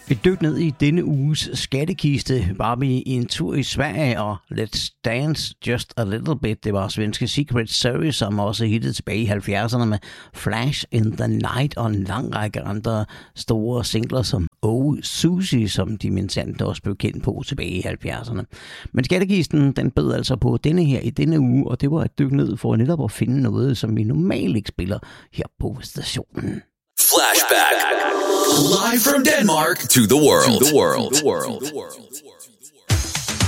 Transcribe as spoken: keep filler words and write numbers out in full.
Vi dyk ned i denne uges skattekiste, var vi i en tur i Sverige, og Let's Dance Just a Little Bit. Det var svenske Secret Service, som også hittede tilbage i halvfjerdserne med Flash in the Night og en lang række andre store singler som Oh Susie, som de mindsandt også blev kendt på tilbage i halvfjerdserne. Men skattekisten, den bød altså på denne her i denne uge, og det var et dyk ned for netop at finde noget, som vi normalt ikke spiller her på stationen. Flashback. Live from Denmark to the world. To the world. To the world.